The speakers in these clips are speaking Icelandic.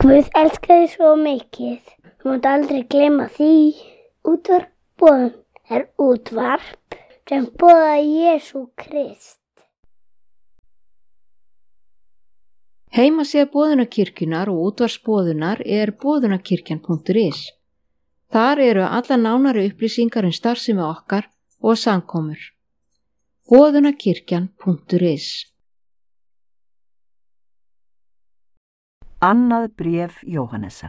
Guð elskar þig svo mikið. Þú mátt aldrei gleyma því. Útvarp Boðun er útvarp sem boðar Jesú Krist. Heimasíða Boðunarkirkjunnar og útvarpsboðunar er boðunarkirkjan.is. Þar eru allar nánari upplýsingar starfsemi okkar og samkomur. boðunarkirkjan.is. Annað bréf Jóhannesar.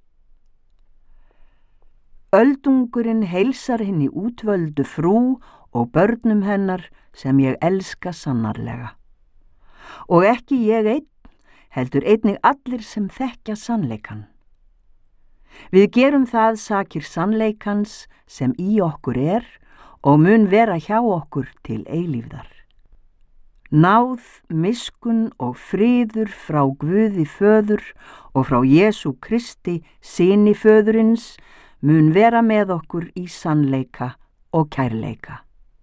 Öldungurinn heilsar hinni útvöldu frú og börnum hennar sem ég elska sannarlega. Og ekki ég einn, heldur einnig allir sem þekkja sannleikan. Við gerum það sakir sannleikans sem í okkur er og mun vera hjá okkur til eilífðar. Náð, miskun og friður frá Guði Föður og frá Jesú Kristi, syni Föðurins, mun vera með okkur í sannleika og kærleika.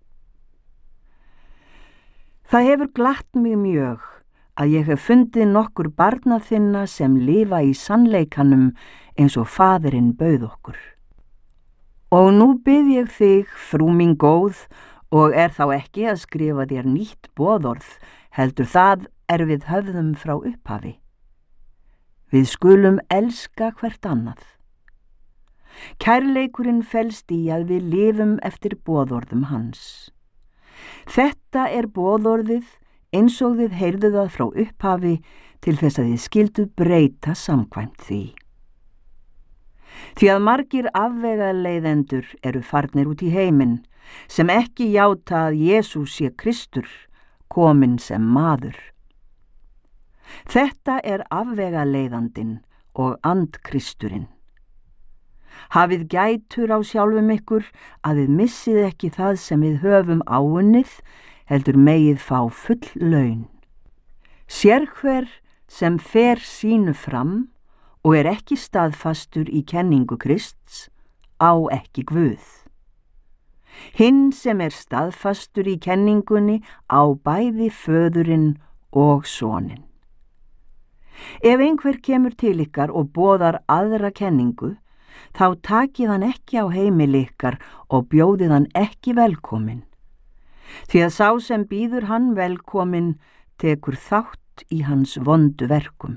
Það hefur glatt mig mjög að ég hef fundið nokkur barna þinna sem lifa í sannleikanum eins og Faðirinn bauð okkur. Og nú bið ég þig, frú mín góð, og er þá ekki að skrifa þér nýtt boðorð, heldur það er við höfðum frá upphafi. Við skulum elska hvert annað. Kærleikurinn felst í að við lifum eftir boðorðum hans. Þetta er boðorðið eins og þið heyrðuð það frá upphafi til þess að þið skilduð breyta samkvæmt því. Því að margir afvegaleiðendur eru farnir út í heiminn, sem ekki játa að Jesús sé Kristur, kominn sem maður. Þetta er afvegaleiðandinn og andkristurinn. Hafið gætur á sjálfum ykkur að þið missið ekki það sem við höfum áunnið, heldur megið fá full laun. Sérhver sem fer sínu fram og er ekki staðfastur í kenningu Krists, á ekki Guð. Hinn sem er staðfastur í kenningunni á bæði Föðurinn og Soninn. Ef einhver kemur til ykkar og boðar aðra kenningu, þá takið hann ekki á heimili ykkar og bjóðið hann ekki velkominn. Því að sá sem býður hann velkominn tekur þátt í hans vondu verkum.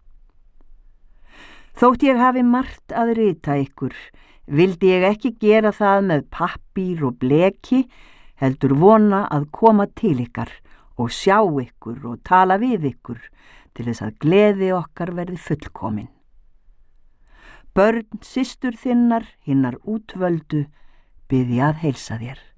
Þótt ég hafi margt að rita ykkur, vildi ég ekki gera það með pappír og bleki, heldur vona að koma til ykkar og sjá ykkur og tala við ykkur til þess að gleði okkar verði fullkomin. Börn systur þinnar, hinnar útvöldu, bið ég að heilsa þér.